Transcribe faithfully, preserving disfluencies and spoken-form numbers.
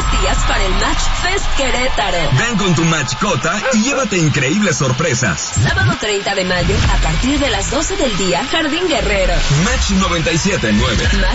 días para el Match Fest Querétaro. Ven con tu mascota y llévate increíbles sorpresas. Sábado treinta de mayo, a partir de las doce del día, Jardín Guerrero. Match noventa y siete punto nueve.